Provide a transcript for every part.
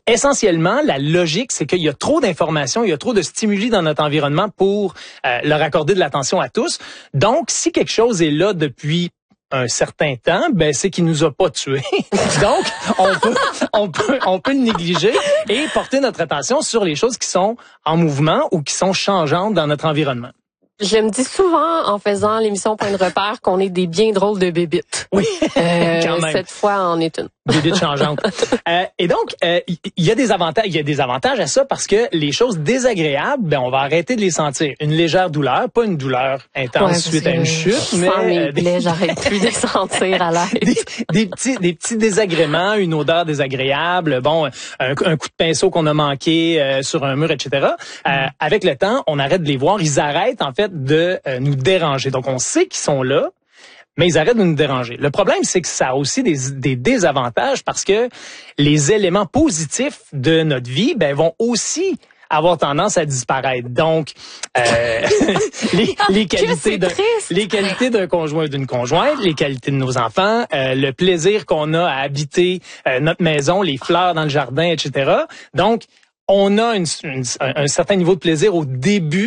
essentiellement, la logique, c'est qu'il y a trop d'informations, il y a trop de stimuli dans notre environnement pour leur accorder de l'attention à tous. Donc, si quelque chose est là depuis un certain temps, ben c'est qu'il nous a pas tués. Donc, on peut le négliger et porter notre attention sur les choses qui sont en mouvement ou qui sont changeantes dans notre environnement. Je me dis souvent, en faisant l'émission Point de repère, qu'on est des bien drôles de bébites. Oui, quand même. Cette fois, on est une. Bébites changeantes. Et donc, il y a des avantages à ça parce que les choses désagréables, ben on va arrêter de les sentir. Une légère douleur, pas une douleur intense suite à une chute, mais j'arrête plus de les sentir à l'aide. Des petits désagréments, une odeur désagréable, bon, un coup de pinceau qu'on a manqué sur un mur, etc. Avec le temps, on arrête de les voir. Ils arrêtent en fait de nous déranger. Donc, on sait qu'ils sont là, mais ils arrêtent de nous déranger. Le problème, c'est que ça a aussi des désavantages parce que les éléments positifs de notre vie, ben, vont aussi avoir tendance à disparaître. Donc, les qualités d'un conjoint ou d'une conjointe, les qualités de nos enfants, le plaisir qu'on a à habiter notre maison, les fleurs dans le jardin, etc. Donc, on a un certain niveau de plaisir au début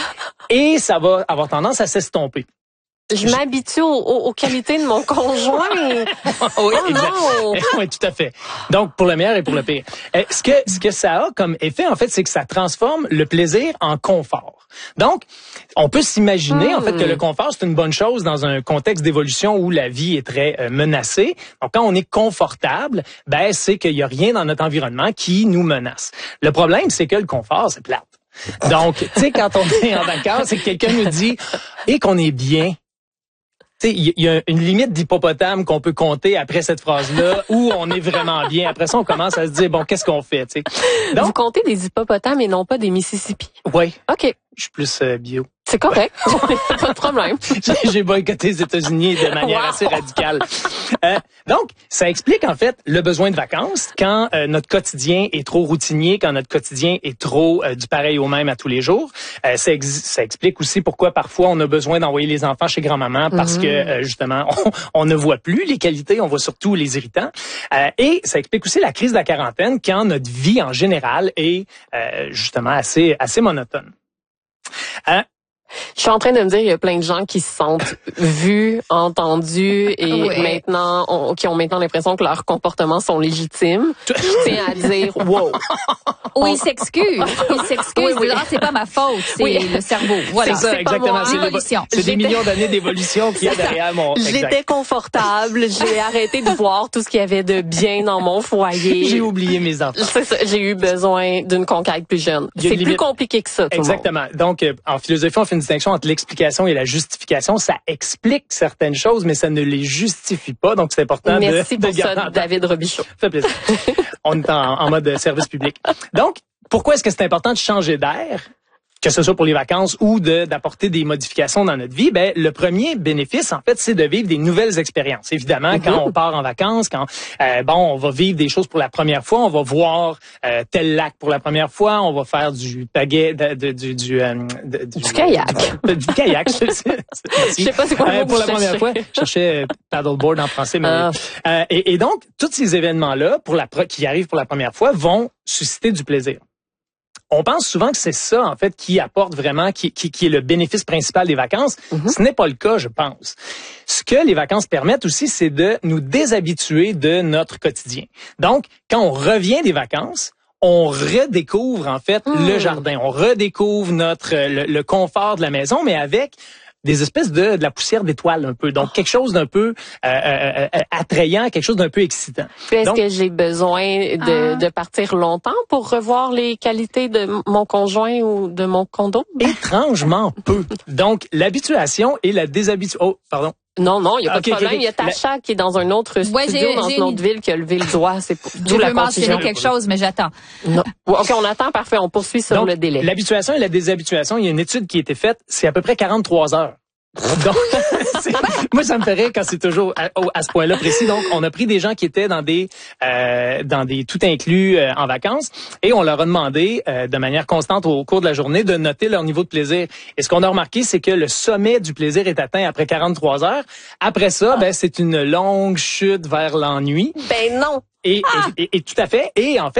et ça va avoir tendance à s'estomper. Je m'habitue aux qualités de mon conjoint. Oui, oui, tout à fait. Donc, pour le meilleur et pour le pire. Ce que ça a comme effet, en fait, c'est que ça transforme le plaisir en confort. Donc, on peut s'imaginer, en fait, que le confort, c'est une bonne chose dans un contexte d'évolution où la vie est très menacée. Donc, quand on est confortable, ben, c'est qu'il y a rien dans notre environnement qui nous menace. Le problème, c'est que le confort, c'est plate. Donc, tu sais, quand on est en vacances et que quelqu'un nous dit « et qu'on est bien », il y a une limite d'hippopotame qu'on peut compter après cette phrase-là où on est vraiment bien. Après ça, on commence à se dire, bon, qu'est-ce qu'on fait, tu sais. Donc, vous comptez des hippopotames et non pas des Mississippi. Oui. OK. Je suis plus bio. C'est correct. Pas de problème. J'ai boycotté les États-Unis de manière assez radicale. Donc, ça explique en fait le besoin de vacances quand notre quotidien est trop routinier, quand notre quotidien est trop du pareil au même à tous les jours. Ça explique aussi pourquoi parfois on a besoin d'envoyer les enfants chez grand-maman parce que justement on ne voit plus les qualités, on voit surtout les irritants. Et ça explique aussi la crise de la quarantaine quand notre vie en général est justement assez monotone. Je suis en train de me dire, il y a plein de gens qui se sentent vus, entendus et maintenant, qui ont maintenant l'impression que leurs comportements sont légitimes. Je tiens à dire, wow. Ou ils s'excusent. Oui. Ah, c'est pas ma faute, c'est le cerveau. Voilà. C'est ça, exactement. C'est des millions d'années d'évolution qu'il y a derrière mon... J'étais confortable, j'ai arrêté de voir tout ce qu'il y avait de bien dans mon foyer. J'ai oublié mes enfants. C'est ça, j'ai eu besoin d'une conquête plus jeune. C'est plus compliqué que ça, tout exactement. le monde. Donc, en philosophie, on fait une distinction entre l'explication et la justification. Ça explique certaines choses, mais ça ne les justifie pas. Donc, c'est important Merci de pour ça, David Robichaud. Ça fait plaisir. On est en mode service public. Donc, pourquoi est-ce que c'est important de changer d'air? Que ce soit pour les vacances ou d'apporter des modifications dans notre vie, ben le premier bénéfice en fait, c'est de vivre des nouvelles expériences. Évidemment, quand on part en vacances, quand on va vivre des choses pour la première fois, on va voir tel lac pour la première fois, on va faire du pagaie du kayak. Du kayak, je sais pas c'est quoi le mot pour la première fois. Je cherchais paddleboard en français, mais et donc tous ces événements là qui arrivent pour la première fois vont susciter du plaisir. On pense souvent que c'est ça, en fait, qui apporte vraiment, qui est le bénéfice principal des vacances. Ce n'est pas le cas, je pense. Ce que les vacances permettent aussi, c'est de nous déshabituer de notre quotidien. Donc, quand on revient des vacances, on redécouvre, en fait, le jardin. On redécouvre le confort de la maison, mais avec des espèces de la poussière d'étoiles un peu. Donc, quelque chose d'un peu attrayant, quelque chose d'un peu excitant. Est-ce que j'ai besoin de partir longtemps pour revoir les qualités de mon conjoint ou de mon condo? Étrangement peu. Donc, l'habituation et la déshabituation... Oh, pardon. Non, il y a pas de problème. Il y a Tasha qui est dans un autre studio, dans une autre ville, qui a levé le doigt. C'est je veux mentionner quelque chose, mais j'attends. Non. OK, on attend, parfait. On poursuit sur le délai. L'habituation et la déshabituation, il y a une étude qui a été faite, c'est à peu près 43 heures. Donc, moi, ça me fait rire quand c'est toujours à ce point-là précis. Donc, on a pris des gens qui étaient dans des tout inclus en vacances et on leur a demandé de manière constante au cours de la journée de noter leur niveau de plaisir. Et ce qu'on a remarqué, c'est que le sommet du plaisir est atteint après 43 heures. Après ça, c'est une longue chute vers l'ennui. Ben non. Et tout à fait. Et en fait,